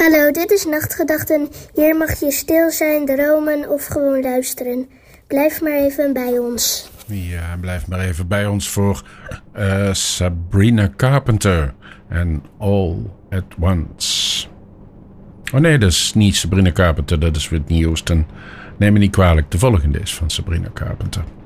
Hallo, dit is Nachtgedachten. Hier mag je stil zijn, dromen of gewoon luisteren. Blijf maar even bij ons. Ja, blijf maar even bij ons voor Sabrina Carpenter en All at Once. Oh nee, dat is niet Sabrina Carpenter, dat is Whitney Houston. Neem me niet kwalijk, de volgende is van Sabrina Carpenter.